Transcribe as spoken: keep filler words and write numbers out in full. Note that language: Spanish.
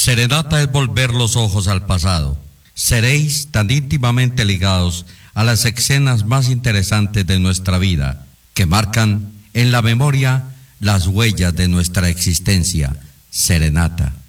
Serenata es volver los ojos al pasado. Seréis tan íntimamente ligados a las escenas más interesantes de nuestra vida, que marcan en la memoria las huellas de nuestra existencia. Serenata.